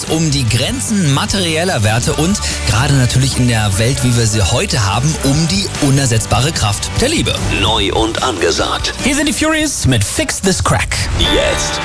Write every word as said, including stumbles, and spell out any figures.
um die Grenzen materieller Werte und gerade natürlich in der Welt, wie wir sie heute haben, um die unersetzbare Kraft der Liebe. Neu und angesagt. Hier sind die Furies mit Fix This Crack. Jetzt.